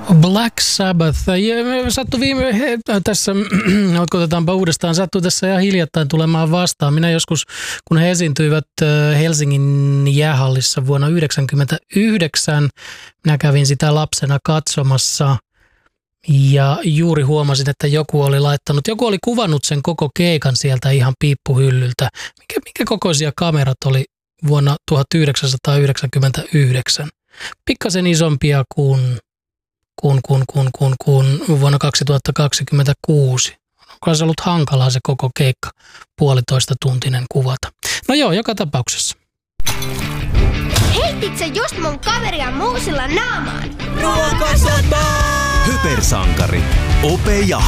Black Sabbath. Sattui tässä, otetaanpa uudestaan, sattui tässä ihan hiljattain tulemaan vastaan. Minä joskus, kun he esiintyivät Helsingin jäähallissa vuonna 1999, minä kävin sitä lapsena katsomassa ja juuri huomasin, että joku oli kuvannut sen koko keikan sieltä ihan piippuhyllyltä. Minkä kokoisia kamerat oli vuonna 1999? Pikkasen isompia kuin vuonna 2026. Onko se ollut hankalaa se koko keikka, 1,5-tuntinen kuvata. No joo, joka tapauksessa. Heitit sä just mun kaveria muusilla naamaan? Ruokasota! Hypersankari, Ope ja